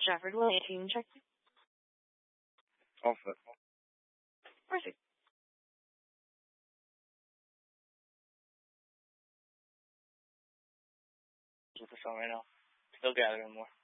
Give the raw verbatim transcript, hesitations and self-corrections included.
Stratford, will eighteen check? All set. Perfect. With the phone right now. Still gathering more.